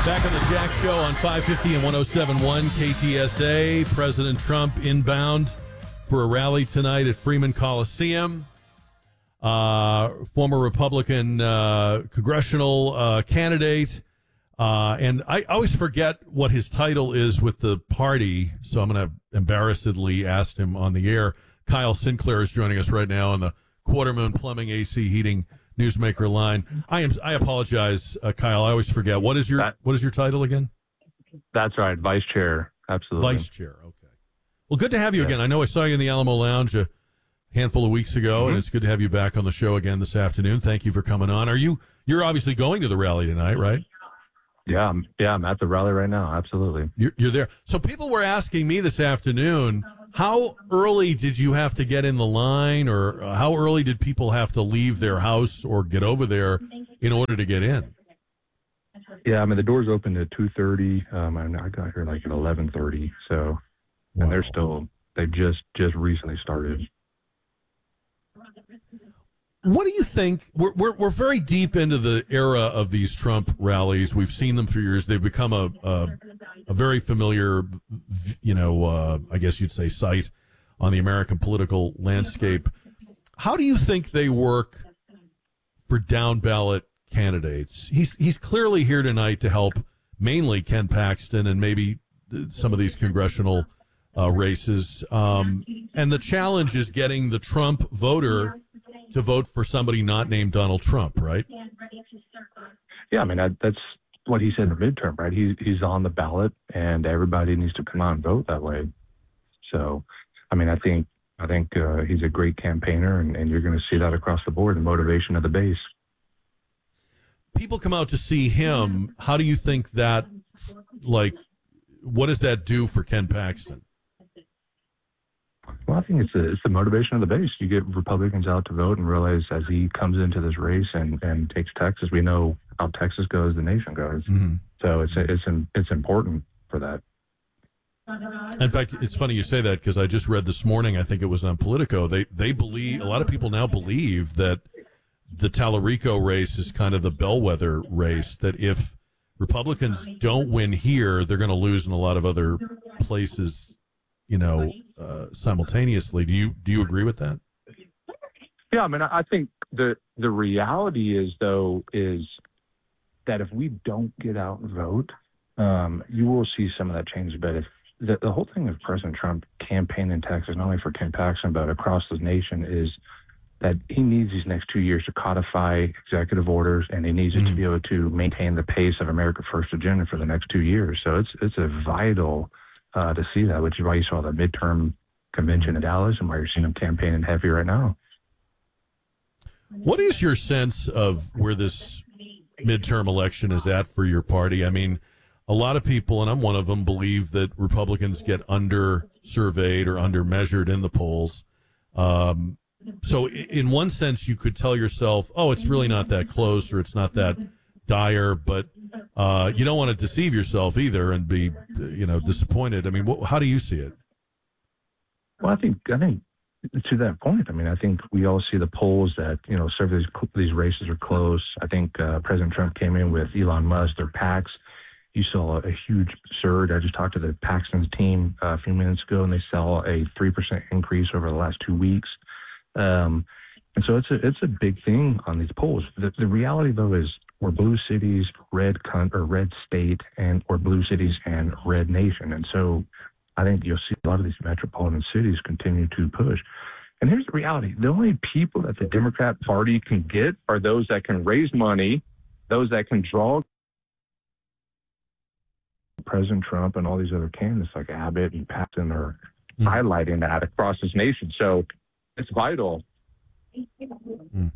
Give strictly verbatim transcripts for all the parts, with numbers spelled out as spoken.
Back on the Jack Show on five fifty and one oh seven point one K T S A. President Trump inbound for a rally tonight at Freeman Coliseum. Uh, former Republican uh, congressional uh, candidate. Uh, and I always forget what his title is with the party, so I'm going to embarrassedly ask him on the air. Kyle Sinclair is joining us right now on the Quartermoon Plumbing, A C Heating Newsmaker line. I am. I apologize, uh, Kyle. I always forget. What is your that, What is your title again? That's right, Vice Chair. Absolutely, Vice Chair. Okay. Well, good to have you yeah. again. I know I saw you in the Alamo Lounge a handful of weeks ago, mm-hmm. and it's good to have you back on the show again this afternoon. Thank you for coming on. Are you? You're obviously going to the rally tonight, right? Yeah, I'm, yeah, I'm at the rally right now. Absolutely. You're, you're there. So people were asking me this afternoon, how early did you have to get in the line, or how early did people have to leave their house or get over there in order to get in? Yeah, I mean, the doors opened at two thirty. Um, and I got here like at eleven thirty. So, wow. And they're still, they just, just recently started. What do you think? We're, we're we're very deep into the era of these Trump rallies. We've seen them for years. They've become a a, a very familiar, you know, uh, I guess you'd say, sight on the American political landscape. How do you think they work for down ballot candidates? He's he's clearly here tonight to help mainly Ken Paxton and maybe some of these congressional uh, races. Um, and the challenge is getting the Trump voter to vote for somebody not named Donald Trump, right? Yeah, I mean, I, that's what he said in the midterm, right? He's, he's on the ballot, and everybody needs to come out and vote that way. So, I mean, I think I think uh, he's a great campaigner, and, and you're going to see that across the board, the motivation of the base. People come out to see him. How do you think that, like, what does that do for Ken Paxton? Well, I think it's, a, it's the motivation of the base. You get Republicans out to vote and realize as he comes into this race and, and takes Texas, we know how Texas goes, the nation goes. Mm-hmm. So it's it's it's important for that. In fact, it's funny you say that because I just read this morning, I think it was on Politico, they, they believe, a lot of people now believe that the Tallarico race is kind of the bellwether race, that if Republicans don't win here, they're going to lose in a lot of other places, you know, uh, simultaneously. Do you do you agree with that? Yeah, I mean, I think the the reality is, though, is that if we don't get out and vote, um, you will see some of that change. But if the, the whole thing of President Trump campaigning in Texas, not only for Ken Paxton, but across the nation, is that he needs these next two years to codify executive orders, and he needs mm-hmm. it to be able to maintain the pace of America First agenda for the next two years. So it's it's a vital Uh, to see that, which is why you saw the midterm convention in Dallas and why you're seeing them campaigning heavy right now. What is your sense of where this midterm election is at for your party? I mean, a lot of people, and I'm one of them, believe that Republicans get under-surveyed or under-measured in the polls. Um, so in one sense, you could tell yourself, oh, it's really not that close or it's not that dire, but uh, you don't want to deceive yourself either and be, you know, disappointed. I mean, wh- how do you see it? Well, I think I think to that point, I mean, I think we all see the polls that, you know, several of these, these races are close. I think uh, President Trump came in with Elon Musk, their PACs. You saw a huge surge. I just talked to the Paxton's team uh, a few minutes ago, and they saw a three percent increase over the last two weeks. Um, and so it's a it's a big thing on these polls. The, the reality, though, is we're blue cities, red con- or red state, and or blue cities and red nation. And so I think you'll see a lot of these metropolitan cities continue to push. And here's the reality. The only people that the Democrat Party can get are those that can raise money, those that can draw President Trump and all these other candidates like Abbott and Paxton are mm. highlighting that across this nation. So it's vital. Mm.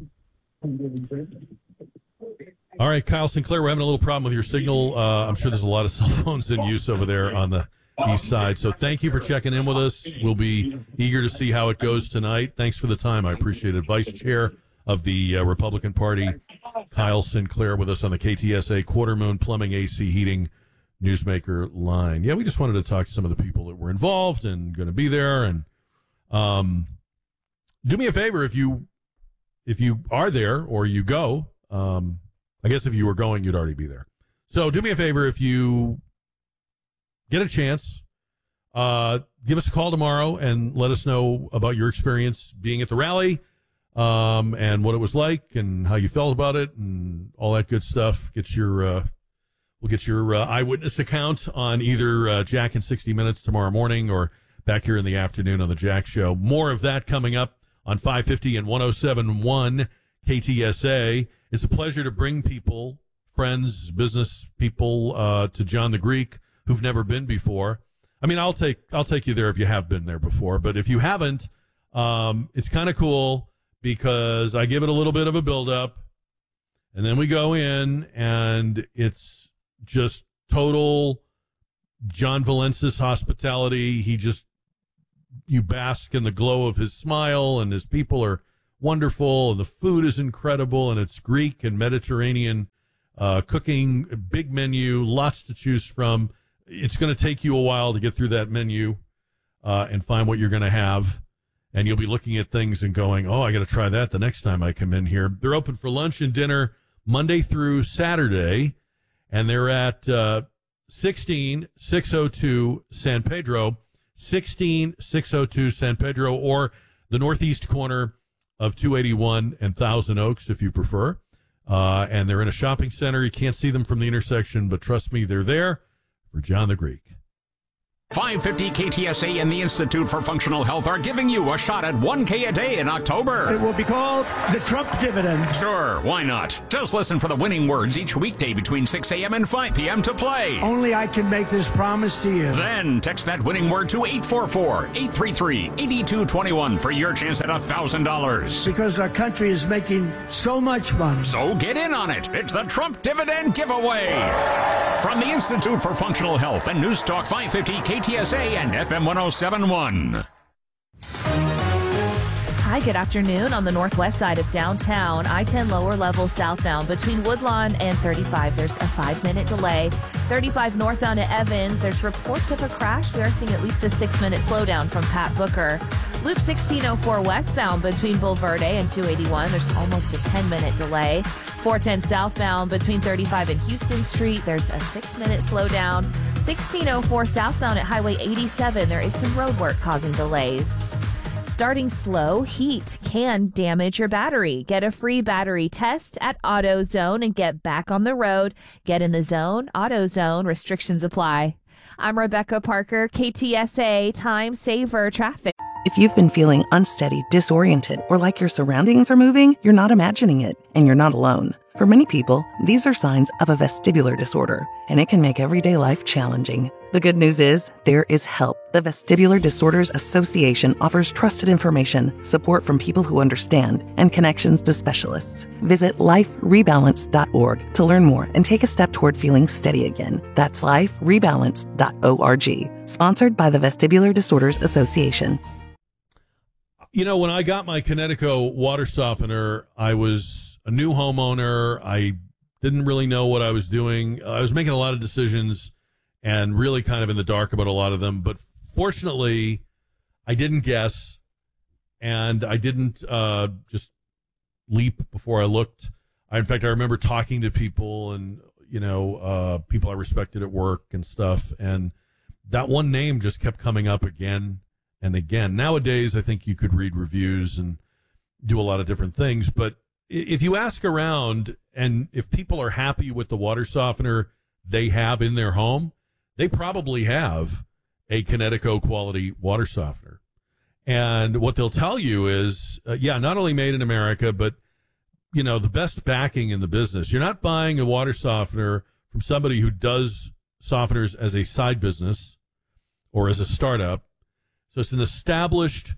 All right, Kyle Sinclair, we're having a little problem with your signal. Uh, I'm sure there's a lot of cell phones in use over there on the east side. So thank you for checking in with us. We'll be eager to see how it goes tonight. Thanks for the time. I appreciate it. Vice Chair of the uh, Republican Party, Kyle Sinclair, with us on the K T S A Quartermoon Plumbing, A C Heating Newsmaker line. Yeah, we just wanted to talk to some of the people that were involved and going to be there. And um, do me a favor, if you if you are there or you go, um, I guess if you were going, you'd already be there. So do me a favor, if you get a chance, uh, give us a call tomorrow and let us know about your experience being at the rally, um, and what it was like and how you felt about it and all that good stuff. Get your, uh, we'll get your uh, eyewitness account on either uh, Jack in sixty minutes tomorrow morning or back here in the afternoon on the Jack Show. More of that coming up on five fifty and one oh seven point one K T S A. It's a pleasure to bring people, friends, business people, uh, to John the Greek who've never been before. I mean, I'll take I'll take you there if you have been there before, but if you haven't, um, it's kind of cool because I give it a little bit of a build-up, and then we go in, and it's just total John Valensis hospitality. He just, you bask in the glow of his smile, and his people are wonderful, and the food is incredible, and it's Greek and Mediterranean uh, cooking, big menu, lots to choose from. It's going to take you a while to get through that menu uh, and find what you're going to have, and you'll be looking at things and going, oh, I got to try that the next time I come in here. They're open for lunch and dinner Monday through Saturday, and they're at uh, sixteen six oh two San Pedro, sixteen six oh two San Pedro, or the northeast corner of two eighty-one and Thousand Oaks, if you prefer. Uh, and they're in a shopping center. You can't see them from the intersection, but trust me, they're there for John the Greek. five fifty K T S A and the Institute for Functional Health are giving you a shot at one K a day in October. It will be called the Trump dividend. Sure, why not? Just listen for the winning words each weekday between six a.m. and five p.m. to play. Only I can make this promise to you. Then text that winning word to eight four four, eight three three, eight two two one for your chance at one thousand dollars. Because our country is making so much money. So get in on it. It's the Trump dividend giveaway. From the Institute for Functional Health and News Talk five fifty K T S A and F M one oh seven point one. Hi, good afternoon. On the northwest side of downtown, I ten lower level southbound between Woodlawn and thirty-five. There's a five-minute delay. thirty-five northbound at Evans, there's reports of a crash. We are seeing at least a six-minute slowdown from Pat Booker. Loop sixteen oh four westbound between Bulverde and two eighty-one. There's almost a ten-minute delay. four ten southbound between thirty-five and Houston Street. There's a six-minute slowdown. sixteen oh four southbound at Highway eighty-seven. There is some road work causing delays. Starting slow, heat can damage your battery. Get a free battery test at AutoZone and get back on the road. Get in the zone. AutoZone. Restrictions apply. I'm Rebecca Parker, K T S A Time Saver Traffic. If you've been feeling unsteady, disoriented, or like your surroundings are moving, you're not imagining it, and you're not alone. For many people, these are signs of a vestibular disorder, and it can make everyday life challenging. The good news is, there is help. The Vestibular Disorders Association offers trusted information, support from people who understand, and connections to specialists. Visit life rebalance dot org to learn more and take a step toward feeling steady again. That's life rebalance dot org. Sponsored by the Vestibular Disorders Association. You know, when I got my Kinetico water softener, I was a new homeowner. I didn't really know what I was doing. I was making a lot of decisions and really kind of in the dark about a lot of them. But fortunately, I didn't guess, and I didn't uh, just leap before I looked. I, in fact, I remember talking to people and, you know, uh, people I respected at work and stuff, and that one name just kept coming up again and again. Nowadays, I think you could read reviews and do a lot of different things, but if you ask around and if people are happy with the water softener they have in their home, they probably have a Kinetico quality water softener. And what they'll tell you is, uh, yeah, not only made in America, but, you know, the best backing in the business. You're not buying a water softener from somebody who does softeners as a side business or as a startup. So it's an established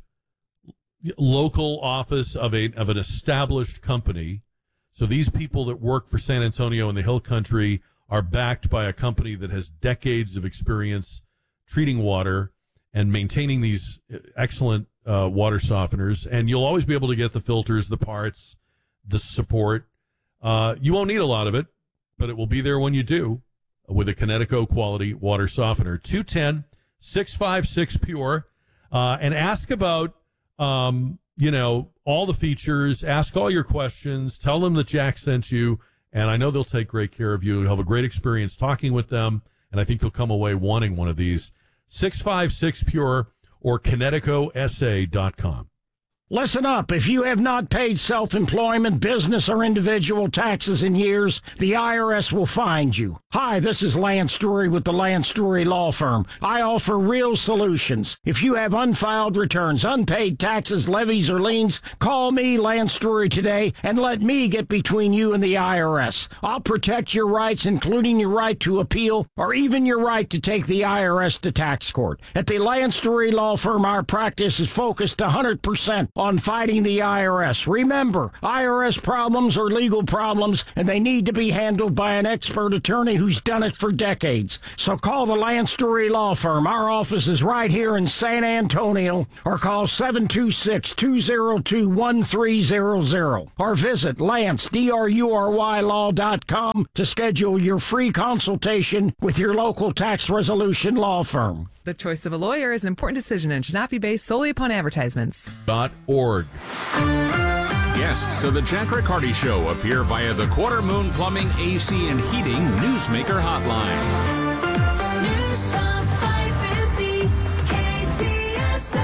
local office of a of an established company. So these people that work for San Antonio and the Hill Country are backed by a company that has decades of experience treating water and maintaining these excellent uh, water softeners. And you'll always be able to get the filters, the parts, the support. Uh, you won't need a lot of it, but it will be there when you do with a Kinetico quality water softener. two ten, six five six Pure. Uh, and ask about, um, you know, all the features. Ask all your questions. Tell them that Jack sent you. And I know they'll take great care of you. You'll have a great experience talking with them, and I think you'll come away wanting one of these. six five six Pure or Kinetico S A dot com. Listen up. If you have not paid self-employment, business, or individual taxes in years, the I R S will find you. Hi, this is Lance Drury with the Lance Drury Law Firm. I offer real solutions. If you have unfiled returns, unpaid taxes, levies, or liens, call me, Lance Drury, today and let me get between you and the I R S. I'll protect your rights, including your right to appeal or even your right to take the I R S to tax court. At the Lance Drury Law Firm, our practice is focused one hundred percent on fighting the I R S. Remember, I R S problems are legal problems, and they need to be handled by an expert attorney who's done it for decades. So call the Lance Drury Law Firm. Our office is right here in San Antonio, or call seven two six, two zero two, one three zero zero, or visit Lance, D R U R Y law dot com to schedule your free consultation with your local tax resolution law firm. The choice of a lawyer is an important decision and should not be based solely upon advertisements. Dot org. Guests of the Jack Riccardi Show appear via the Quarter Moon Plumbing, A C, and Heating Newsmaker Hotline. News Talk five fifty K T S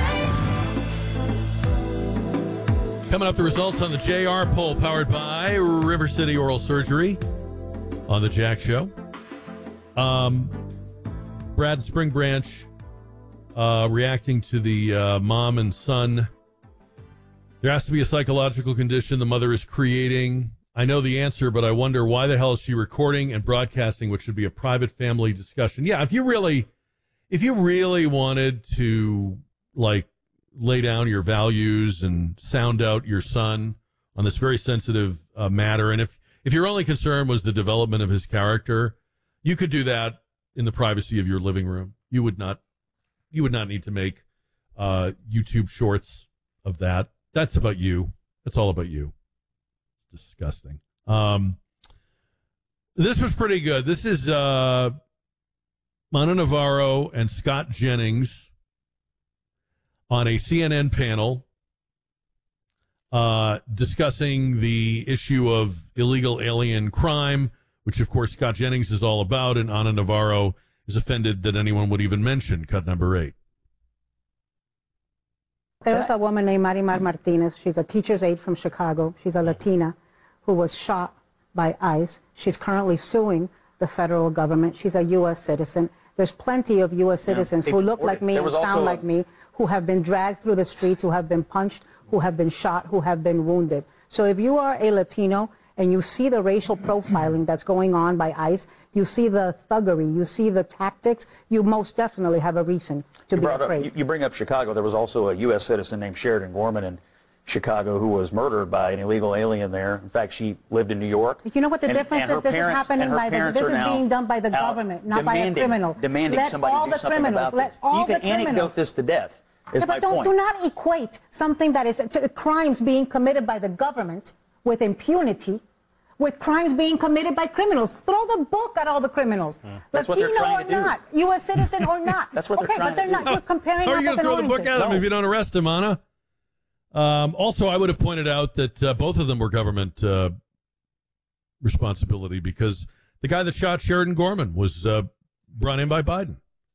A. Coming up, the results on the J R poll powered by River City Oral Surgery on the Jack Show. Um, Brad Spring Branch uh, reacting to the uh, mom and son. There has to be a psychological condition the mother is creating. I know the answer, but I wonder why the hell is she recording and broadcasting what should be a private family discussion? Yeah, if you really, if you really wanted to, like, lay down your values and sound out your son on this very sensitive uh, matter, and if, if your only concern was the development of his character, you could do that in the privacy of your living room. You would not, you would not need to make uh, YouTube shorts of that. That's about you. That's all about you. Disgusting. Um, this was pretty good. This is uh, Ana Navarro and Scott Jennings on a C N N panel uh, discussing the issue of illegal alien crime, which, of course, Scott Jennings is all about, and Ana Navarro is offended that anyone would even mention cut number eight. There's a woman named Marimar Martinez. She's a teacher's aide from Chicago. She's a Latina who was shot by ICE. She's currently suing the federal government. She's a U S citizen. There's plenty of U S citizens yeah, who look like me and sound like me, who have been dragged through the streets, who have been punched, who have been shot, who have been wounded. So if you are a Latino and you see the racial profiling that's going on by ICE, you see the thuggery, you see the tactics, you most definitely have a reason to you be afraid. Up, you bring up Chicago. There was also a U S citizen named Sheridan Gorman in Chicago who was murdered by an illegal alien there. In fact, she lived in New York. You know what the and, difference and is? This parents, is happening by the, this is being done by the government, not by a criminal. Demanding Let somebody all do the something criminals, about let this. all so you can the criminals. anecdote this to death. Is yeah, my but don't, point. do not equate something that is to, crimes being committed by the government with impunity with crimes being committed by criminals. Throw the book at all the criminals. Mm. That's Latino what they're trying or to do. not, U S citizen or not. That's what okay, they're trying but they're to not. do. You're comparing How are you going to throw the book at him no. if you don't arrest him, Anna? Um, also, I would have pointed out that uh, both of them were government uh, responsibility because the guy that shot Sheridan Gorman was uh, brought in by Biden.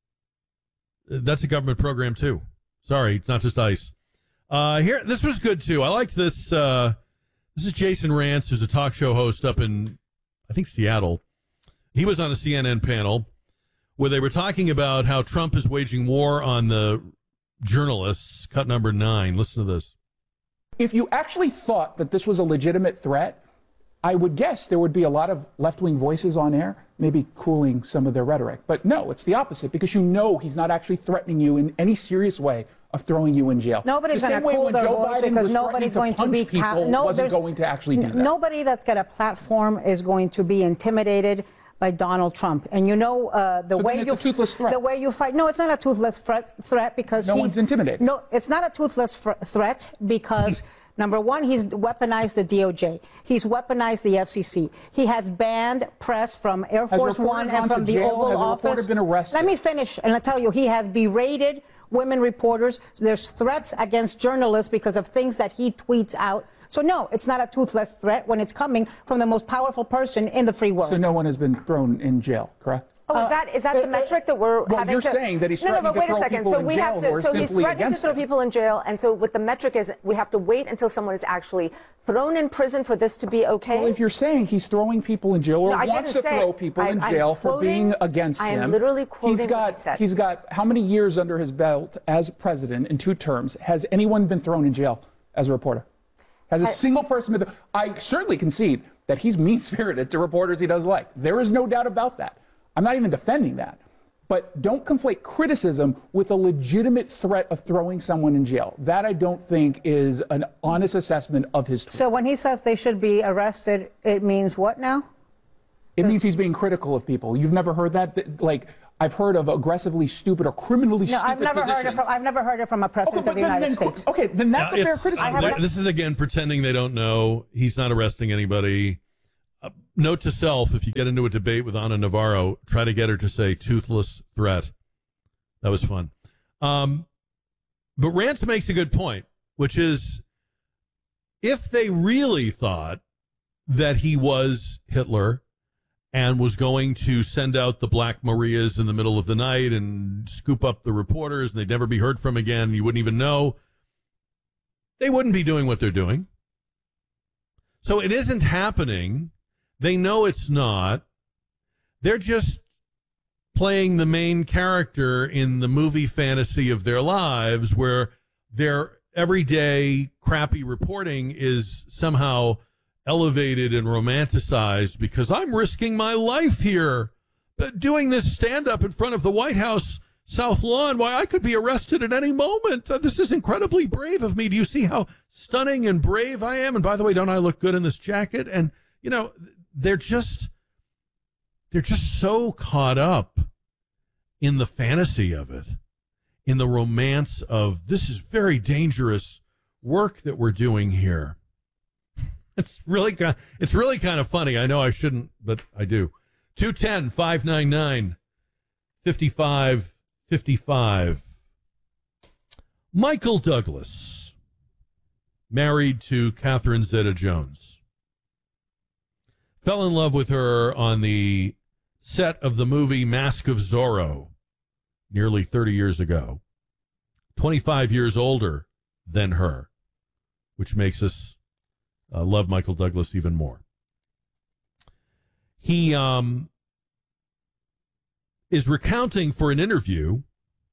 That's a government program, too. Sorry, it's not just ICE. Uh, here, this was good, too. I liked this. Uh, this is Jason Rance, who's a talk show host up in, I think, Seattle. He was on a C N N panel where they were talking about how Trump is waging war on the journalists. Cut number nine. Listen to this. If you actually thought that this was a legitimate threat, I would guess there would be a lot of left-wing voices on air, maybe cooling some of their rhetoric. But no, it's the opposite, because you know he's not actually threatening you in any serious way of throwing you in jail. Nobody's the going to cool their voice because nobody's going to be people no, wasn't going to actually do that. Nobody that's got a platform is going to be intimidated by Donald Trump. And you know uh, the so way it's you a toothless threat. The way you fight. No, it's not a toothless threat, threat because no he's, one's intimidated. No, it's not a toothless fr- threat because Number one, he's weaponized the D O J. He's weaponized the F C C. He has banned press from Air Has Force reporter One gone and to from the jail? Oval Has a Office. reporter been arrested? Let me finish, and I'll tell you, he has berated women reporters. There's threats against journalists because of things that he tweets out. So no, it's not a toothless threat when it's coming from the most powerful person in the free world. So no one has been thrown in jail, correct? Oh, is that is that the metric that we're well, having you're to? saying that he's no, no, threatening but wait to a throw second. people So in we jail have who to. are So he's simply threatening to against throw him. people in jail, and so what the metric is, we have to wait until someone is actually thrown in prison for this to be okay. Well, if you're saying he's throwing people in jail or No, I wants to didn't say throw it. people I- in I'm jail for quoting- being against I am him, literally quoting he's what got he said. he's got how many years under his belt as president in two terms? Has anyone been thrown in jail as a reporter? Has a I- single person been? I certainly concede that he's mean-spirited to reporters he doesn't like. There is no doubt about that. I'm not even defending that. But don't conflate criticism with a legitimate threat of throwing someone in jail. That I don't think is an honest assessment of his tweet. So when he says they should be arrested, it means what now? It means he's being critical of people. You've never heard that? That- Like, I've heard of aggressively stupid or criminally No, stupid I've never heard it positions. from. I've never heard it from a president Okay, of the but then- United then- States. Okay, then that's Now, a fair it's- criticism. I have- This is again pretending they don't know. He's not arresting anybody. Uh, note to self: if you get into a debate with Ana Navarro, try to get her to say "toothless threat." That was fun. Um, but Rance makes a good point, which is if they really thought that he was Hitler and was going to send out the Black Marias in the middle of the night and scoop up the reporters and they'd never be heard from again, you wouldn't even know, they wouldn't be doing what they're doing. So it isn't happening. They know it's not. They're just playing the main character in the movie fantasy of their lives where their everyday crappy reporting is somehow elevated and romanticized because I'm risking my life here. But doing this stand-up in front of the White House South Lawn, why, I could be arrested at any moment. Uh, this is incredibly brave of me. Do you see how stunning and brave I am? And by the way, don't I look good in this jacket? And, you know, they're just... They're just so caught up in the fantasy of it, in the romance of this is very dangerous work that we're doing here. It's really kind. It's really kind of funny. I know I shouldn't, but I do. two one zero, five nine nine, five five five five. Michael Douglas, married to Catherine Zeta-Jones, fell in love with her on the set of the movie Mask of Zorro nearly thirty years ago. twenty-five years older than her, which makes us uh, love Michael Douglas even more. He um, is recounting for an interview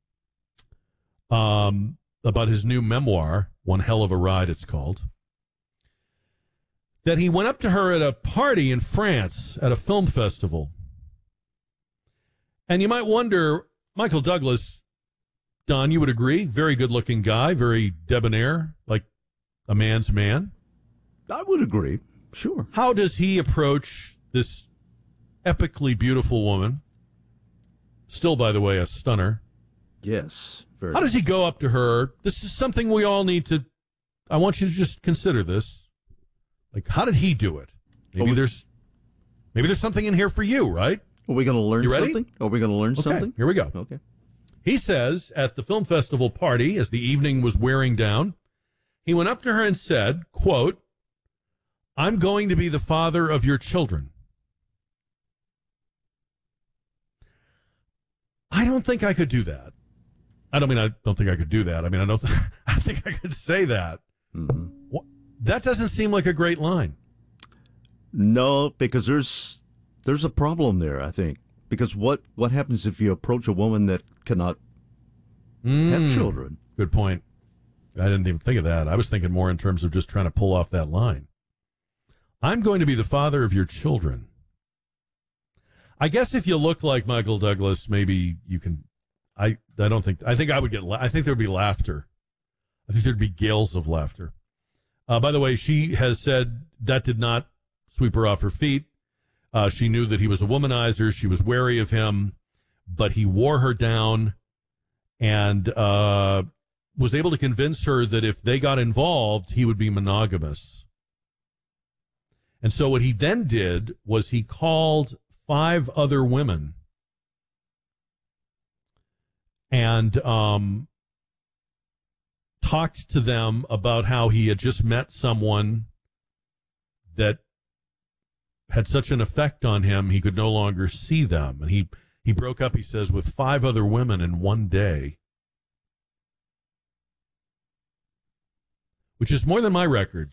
um, about his new memoir, One Hell of a Ride it's called, that he went up to her at a party in France at a film festival. And you might wonder, Michael Douglas, Don, you would agree, very good-looking guy, very debonair, like a man's man. I would agree, sure. How does he approach this epically beautiful woman? Still, by the way, a stunner. Yes. Very How does he go up to her? This is something we all need to, I want you to just consider this. Like, how did he do it? Maybe Well, we- there's maybe there's something in here for you, right? Are we going to learn You ready? something? Are we going to learn Okay, something? here we go. Okay. He says at the film festival party, as the evening was wearing down, he went up to her and said, quote, "I'm going to be the father of your children." I don't think I could do that. I don't mean I don't think I could do that. I mean, I don't I think I could say that. Mm-hmm. What, that doesn't seem like a great line. No, because there's there's a problem there, I think. Because what, what happens if you approach a woman that cannot Mm, have children? Good point. I didn't even think of that. I was thinking more in terms of just trying to pull off that line. I'm going to be the father of your children. I guess if you look like Michael Douglas, maybe you can. I I don't think. I think I would get. la- I think there would be laughter. I think there'd be gales of laughter. Uh, by the way, she has said that did not sweep her off her feet. Uh, she knew that he was a womanizer. She was wary of him, but he wore her down. And uh, was able to convince her that if they got involved, he would be monogamous. And so what he then did was he called five other women and um, talked to them about how he had just met someone that had such an effect on him he could no longer see them. And he, he broke up, he says, with five other women in one day, which is more than my record.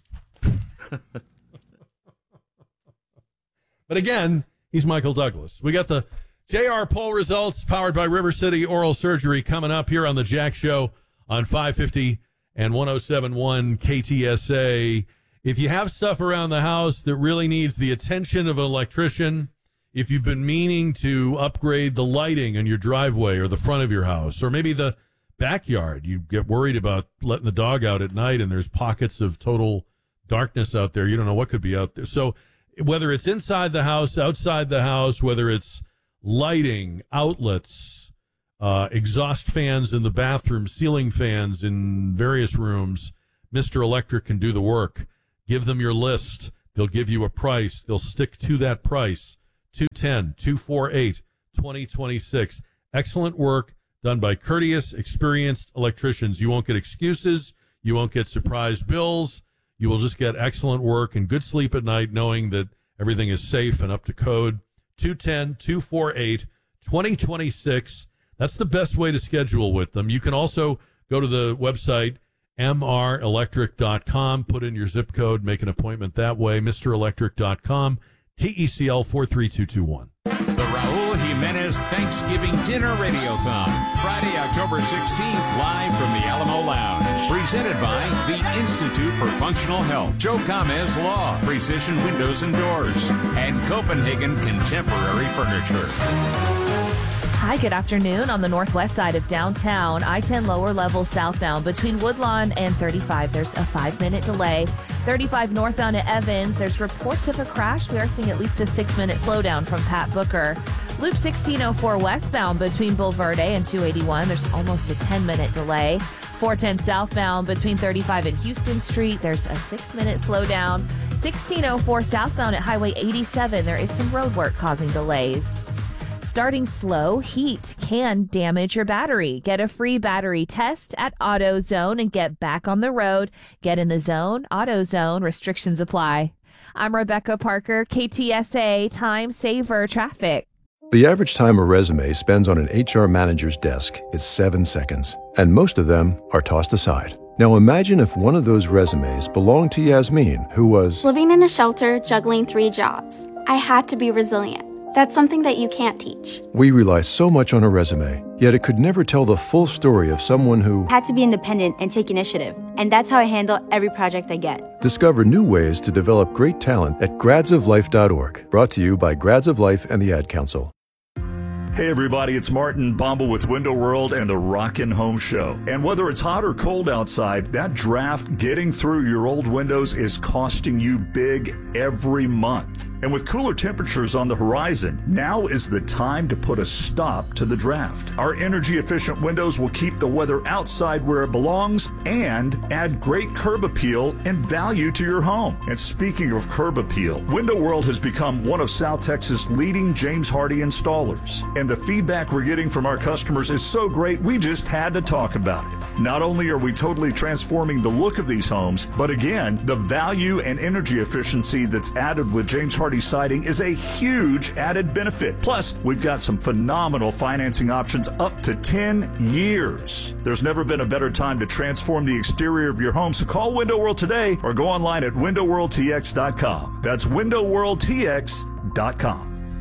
But again, he's Michael Douglas. We got the J R poll results powered by River City Oral Surgery coming up here on the Jack Show on five fifty and one oh seven point one K T S A. If you have stuff around the house that really needs the attention of an electrician, if you've been meaning to upgrade the lighting in your driveway or the front of your house, or maybe the backyard, you get worried about letting the dog out at night and there's pockets of total darkness out there. You don't know what could be out there. So whether it's inside the house, outside the house, whether it's lighting, outlets, uh, exhaust fans in the bathroom, ceiling fans in various rooms, Mister Electric can do the work. Give them your list. They'll give you a price. They'll stick to that price. two one zero, two four eight, two zero two six. Excellent work done by courteous, experienced electricians. You won't get excuses. You won't get surprise bills. You will just get excellent work and good sleep at night knowing that everything is safe and up to code. two one zero, two four eight, two zero two six. That's the best way to schedule with them. You can also go to the website, m r electric dot com, put in your zip code, make an appointment that way, mister electric dot com, T E C L four three two two one. The Raul Jimenez Thanksgiving Dinner Radiothon, Friday, October sixteenth, live from the Alamo Lounge. Presented by the Institute for Functional Health, Joe Gomez Law, Precision Windows and Doors, and Copenhagen Contemporary Furniture. Hi, good afternoon. On the northwest side of downtown, I ten lower level southbound between Woodlawn and thirty-five, there's a five-minute delay. thirty-five northbound at Evans, there's reports of a crash. We are seeing at least a six-minute slowdown from Pat Booker. Loop sixteen oh four westbound between Bulverde and two eighty-one, there's almost a ten-minute delay. four ten southbound between thirty-five and Houston Street, there's a six-minute slowdown. sixteen oh four southbound at Highway eighty-seven, there is some road work causing delays. Starting slow, heat can damage your battery. Get a free battery test at AutoZone and get back on the road. Get in the zone. AutoZone. Restrictions apply. I'm Rebecca Parker, K T S A Time Saver Traffic. The average time a resume spends on an H R manager's desk is seven seconds, and most of them are tossed aside. Now imagine if one of those resumes belonged to Yasmin, who was living in a shelter, juggling three jobs. I had to be resilient. That's something that you can't teach. We rely so much on a resume, yet it could never tell the full story of someone who had to be independent and take initiative. And that's how I handle every project I get. Discover new ways to develop great talent at grads of life dot org. Brought to you by Grads of Life and the Ad Council. Hey everybody, it's Martin Bombal with Window World and the Rockin' Home Show. And whether it's hot or cold outside, that draft getting through your old windows is costing you big every month. And with cooler temperatures on the horizon, now is the time to put a stop to the draft. Our energy-efficient windows will keep the weather outside where it belongs and add great curb appeal and value to your home. And speaking of curb appeal, Window World has become one of South Texas' leading James Hardie installers. And the feedback we're getting from our customers is so great, we just had to talk about it. Not only are we totally transforming the look of these homes, but again, the value and energy efficiency that's added with James Hardie siding is a huge added benefit. Plus, we've got some phenomenal financing options up to ten years. There's never been a better time to transform the exterior of your home, so call Window World today or go online at window world t x dot com. That's window world t x dot com.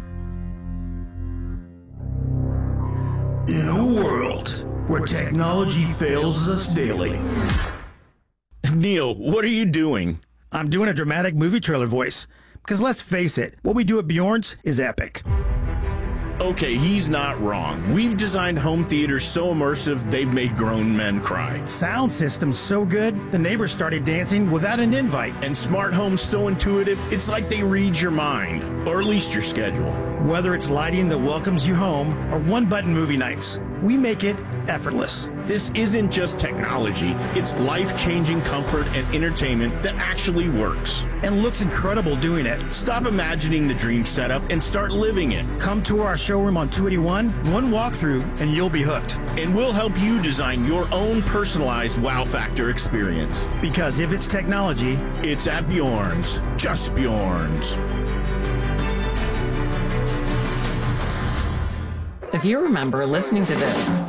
In a world where technology fails us daily. Neil, what are you doing? I'm doing a dramatic movie trailer voice. Because let's face it, what we do at Bjorn's is epic. Okay, he's not wrong. We've designed home theaters so immersive, they've made grown men cry. Sound system's so good, the neighbors started dancing without an invite. And smart homes so intuitive, it's like they read your mind, or at least your schedule. Whether it's lighting that welcomes you home, or one-button movie nights, we make it effortless. This isn't just technology, it's life-changing comfort and entertainment that actually works. And looks incredible doing it. Stop imagining the dream setup and start living it. Come to our showroom on two eighty-one, one walkthrough, and you'll be hooked. And we'll help you design your own personalized wow factor experience. Because if it's technology, it's at Bjorn's. Just Bjorn's. If you remember listening to this,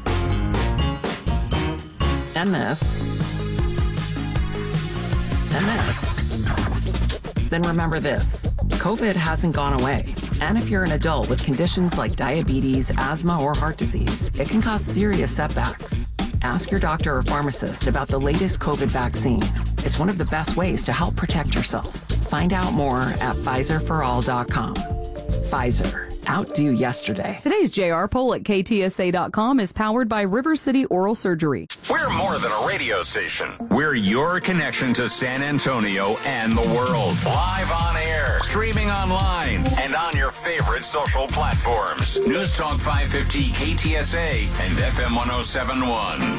and this, and this, then remember this. COVID hasn't gone away. And if you're an adult with conditions like diabetes, asthma, or heart disease, it can cause serious setbacks. Ask your doctor or pharmacist about the latest COVID vaccine. It's one of the best ways to help protect yourself. Find out more at Pfizer for all dot com. Pfizer. Outdo yesterday. Today's J R poll at K T S A dot com is powered by River City Oral Surgery. We're more than a radio station. We're your connection to San Antonio and the world. Live on air, streaming online, and on your favorite social platforms. News Talk five fifty K T S A and F M one oh seven point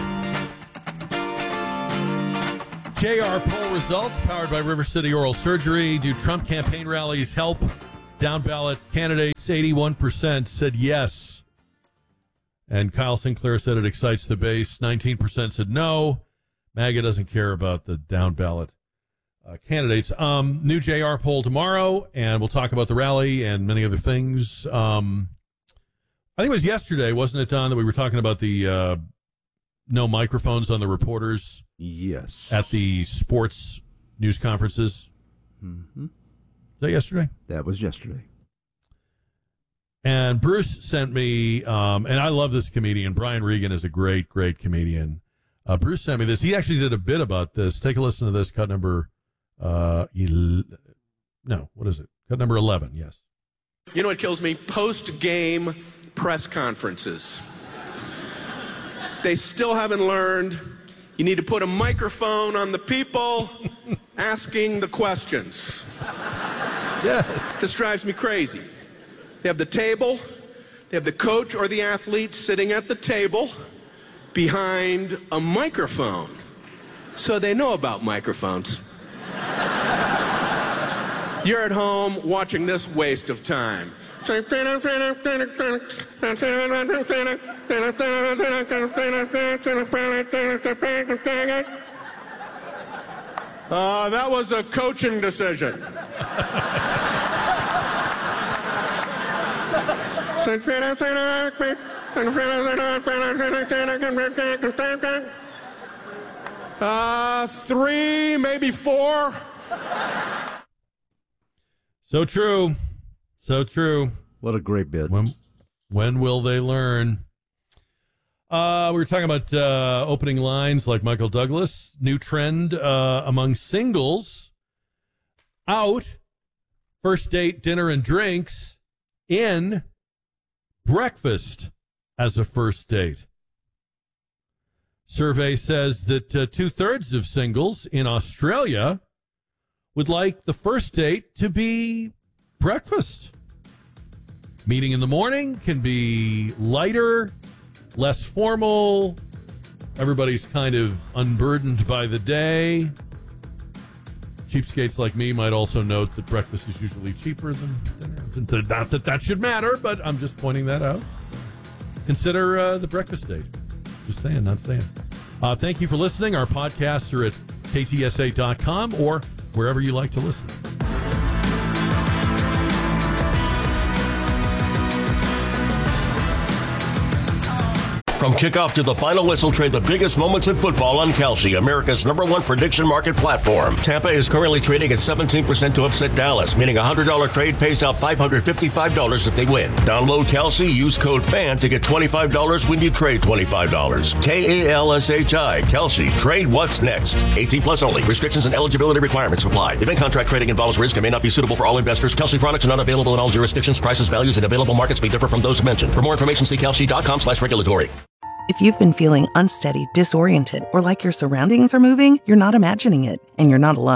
one. J R poll results powered by River City Oral Surgery. Do Trump campaign rallies help? Down ballot candidates, eighty-one percent said yes. And Kyle Sinclair said it excites the base. nineteen percent said no. MAGA doesn't care about the down ballot uh, candidates. Um, new J R poll tomorrow, and we'll talk about the rally and many other things. Um, I think it was yesterday, wasn't it, Don, that we were talking about the uh, no microphones on the reporters? Yes. At the sports news conferences? Mm-hmm. Was that yesterday? That was yesterday. And Bruce sent me, um, and I love this comedian. Brian Regan is a great, great comedian. Uh, Bruce sent me this. He actually did a bit about this. Take a listen to this. Cut number, uh, el- no, what is it? Cut number eleven, yes. You know what kills me? Post-game press conferences. They still haven't learned you need to put a microphone on the people asking the questions. Yeah. This drives me crazy. They have the table, they have the coach or the athlete sitting at the table behind a microphone. So they know about microphones. You're at home watching this waste of time. Uh, that was a coaching decision. Uh, three, maybe four. So true. So true. What a great bit. When, when will they learn? Uh, we were talking about uh, opening lines like Michael Douglas. New trend uh, among singles. Out. First date, dinner, and drinks. In. Breakfast as a first date. Survey says that uh, two-thirds of singles in Australia would like the first date to be breakfast. Meeting in the morning can be lighter, less formal. Everybody's kind of unburdened by the day. Cheapskates like me might also note that breakfast is usually cheaper than dinner. Not that that should matter, but I'm just pointing that out. Consider uh, the breakfast date. Just saying, not saying. Uh, thank you for listening. Our podcasts are at K T S A dot com or wherever you like to listen. From kickoff to the final whistle, trade the biggest moments in football on Kalshi, America's number one prediction market platform. Tampa is currently trading at seventeen percent to upset Dallas, meaning a one hundred dollars trade pays out five hundred fifty-five dollars if they win. Download Kalshi, use code FAN to get twenty-five dollars when you trade twenty-five dollars. K A L S H I, Kalshi. Trade what's next. eighteen plus only. Restrictions and eligibility requirements apply. Event contract trading involves risk and may not be suitable for all investors. Kalshi products are not available in all jurisdictions. Prices, values, and available markets may differ from those mentioned. For more information, see Kalshi dot com slash regulatory. If you've been feeling unsteady, disoriented, or like your surroundings are moving, you're not imagining it, and you're not alone.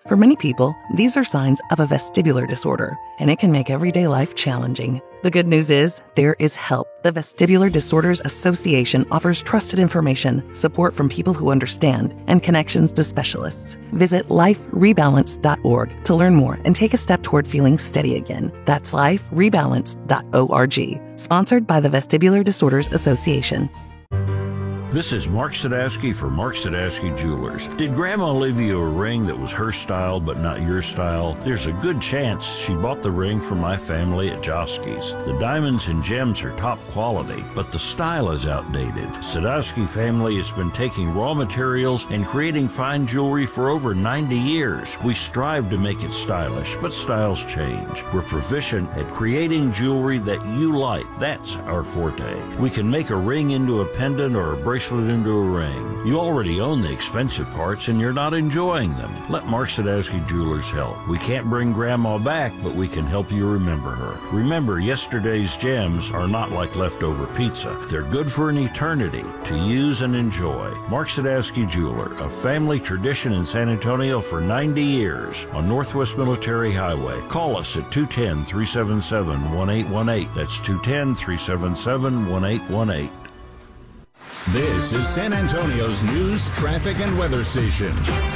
For many people, these are signs of a vestibular disorder, and it can make everyday life challenging. The good news is, there is help. The Vestibular Disorders Association offers trusted information, support from people who understand, and connections to specialists. Visit life rebalance dot org to learn more and take a step toward feeling steady again. That's life rebalance dot org. Sponsored by the Vestibular Disorders Association. This is Mark Sadowski for Mark Sadowski Jewelers. Did Grandma leave you a ring that was her style but not your style? There's a good chance she bought the ring from my family at Joski's. The diamonds and gems are top quality, but the style is outdated. Sadowski family has been taking raw materials and creating fine jewelry for over ninety years. We strive to make it stylish, but styles change. We're proficient at creating jewelry that you like. That's our forte. We can make a ring into a pendant or a bracelet into a ring. You already own the expensive parts and you're not enjoying them. Let Mark Sadowski Jewelers help. We can't bring Grandma back, but we can help you remember her. Remember, yesterday's gems are not like leftover pizza. They're good for an eternity to use and enjoy. Mark Sadowski Jeweler, a family tradition in San Antonio for ninety years on Northwest Military Highway. Call us at two one zero, three seven seven, one eight one eight. That's two one zero, three seven seven, one eight one eight. This is San Antonio's news, traffic, and weather station.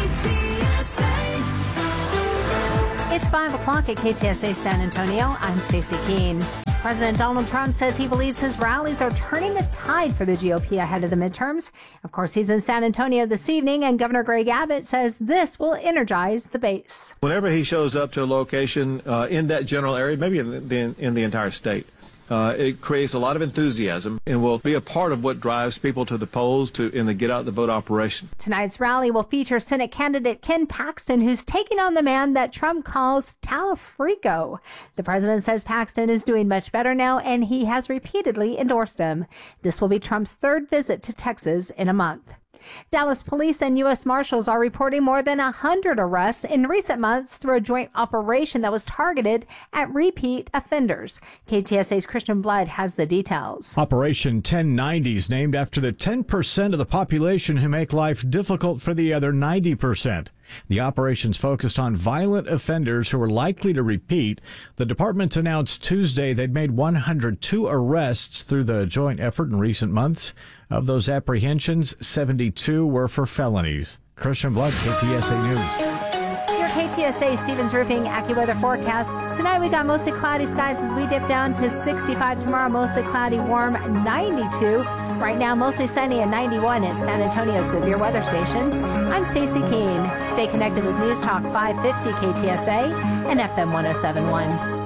It's five o'clock at K T S A San Antonio. I'm Stacey Keene. President Donald Trump says he believes his rallies are turning the tide for the G O P ahead of the midterms. Of course, he's in San Antonio this evening, and Governor Greg Abbott says this will energize the base. Whenever he shows up to a location uh, in that general area, maybe in the, in the entire state, Uh, it creates a lot of enthusiasm and will be a part of what drives people to the polls to in the get out the vote operation. Tonight's rally will feature Senate candidate Ken Paxton, who's taking on the man that Trump calls Talafrico. The president says Paxton is doing much better now, and he has repeatedly endorsed him. This will be Trump's third visit to Texas in a month. Dallas police and U S Marshals are reporting more than one hundred arrests in recent months through a joint operation that was targeted at repeat offenders. K T S A's Christian Blood has the details. Operation ten ninety is named after the ten percent of the population who make life difficult for the other ninety percent. The operations focused on violent offenders who are likely to repeat. The department announced Tuesday they'd made one hundred two arrests through the joint effort in recent months. Of those apprehensions, seventy-two were for felonies. Christian Blood, K T S A News. Your K T S A Stevens Roofing AccuWeather forecast. Tonight we got mostly cloudy skies as we dip down to sixty-five. Tomorrow mostly cloudy, warm, ninety-two. Right now mostly sunny at ninety-one at San Antonio Severe Weather Station. I'm Stacey Keene. Stay connected with News Talk five fifty K T S A and F M one oh seven point one.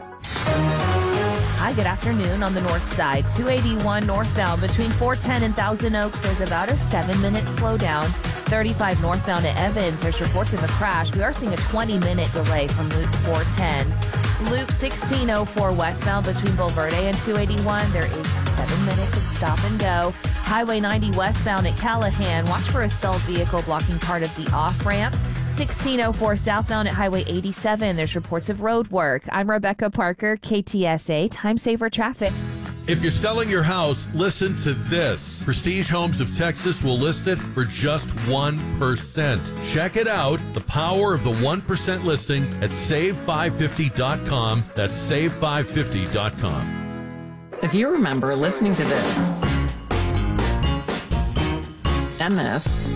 Hi, good afternoon. On the north side, two eighty-one northbound between four ten and Thousand Oaks, there's about a seven-minute slowdown. thirty-five northbound at Evans, there's reports of a crash. We are seeing a twenty-minute delay from Loop four ten. Loop sixteen oh four westbound between Bulverde and two eighty-one, there is seven minutes of stop and go. Highway ninety westbound at Callahan, watch for a stalled vehicle blocking part of the off-ramp. sixteen oh four southbound at Highway eighty-seven, there's reports of road work. I'm Rebecca Parker, K T S A, Time Saver Traffic. If you're selling your house, listen to this. Prestige Homes of Texas will list it for just one percent. Check it out. The power of the one percent listing at save five fifty dot com. That's save five fifty dot com. If you remember listening to this, and this,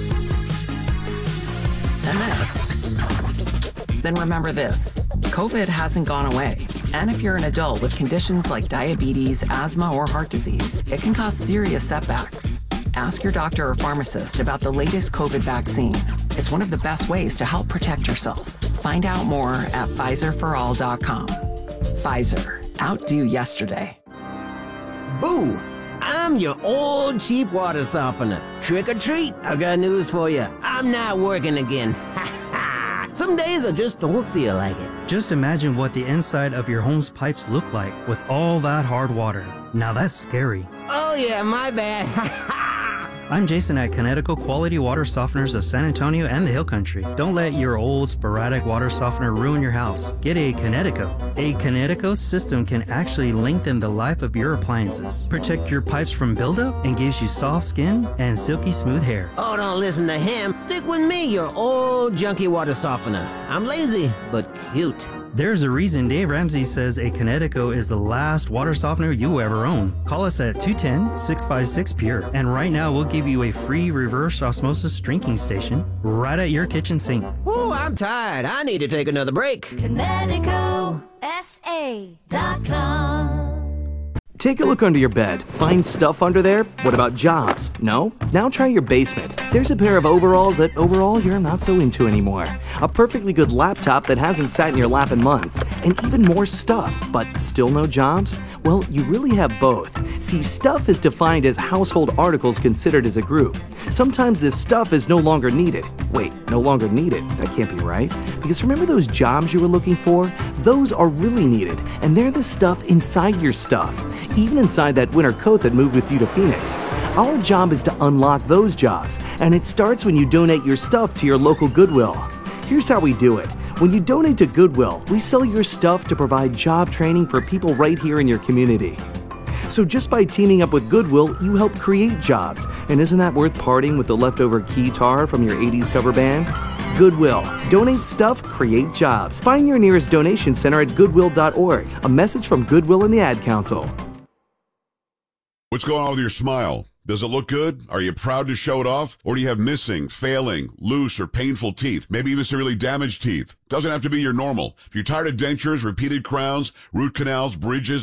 and this, then remember this. COVID hasn't gone away. And if you're an adult with conditions like diabetes, asthma, or heart disease, it can cause serious setbacks. Ask your doctor or pharmacist about the latest COVID vaccine. It's one of the best ways to help protect yourself. Find out more at Pfizer for all dot com. Pfizer, outdo yesterday. Boo! I'm your old cheap water softener. Trick or treat, I've got news for you. I'm not working again. Some days I just don't feel like it. Just imagine what the inside of your home's pipes look like with all that hard water. Now that's scary. Oh yeah, my bad. I'm Jason at Connecticut Quality Water Softeners of San Antonio and the Hill Country. Don't let your old sporadic water softener ruin your house. Get a Connecticut. A Connecticut system can actually lengthen the life of your appliances, protect your pipes from buildup, and gives you soft skin and silky smooth hair. Oh, don't listen to him. Stick with me, your old junky water softener. I'm lazy, but cute. There's a reason Dave Ramsey says a Connecticut is the last water softener you ever own. Call us at two one zero, six five six, P U R E. And right now we'll give you a free reverse osmosis drinking station right at your kitchen sink. Oh, I'm tired. I need to take another break. Connecticut S A dot com. Take a look under your bed. Find stuff under there? What about jobs? No? Now try your basement. There's a pair of overalls that overall you're not so into anymore. A perfectly good laptop that hasn't sat in your lap in months. And even more stuff, but still no jobs? Well, you really have both. See, stuff is defined as household articles considered as a group. Sometimes this stuff is no longer needed. Wait, no longer needed? That can't be right. Because remember those jobs you were looking for? Those are really needed, and they're the stuff inside your stuff. Even inside that winter coat that moved with you to Phoenix. Our job is to unlock those jobs, and it starts when you donate your stuff to your local Goodwill. Here's how we do it. When you donate to Goodwill, we sell your stuff to provide job training for people right here in your community. So just by teaming up with Goodwill, you help create jobs. And isn't that worth parting with the leftover guitar from your eighties cover band? Goodwill. Donate stuff, create jobs. Find your nearest donation center at goodwill dot org. A message from Goodwill and the Ad Council. What's going on with your smile? Does it look good? Are you proud to show it off? Or do you have missing, failing, loose, or painful teeth? Maybe even severely damaged teeth. Doesn't have to be your normal. If you're tired of dentures, repeated crowns, root canals, bridges,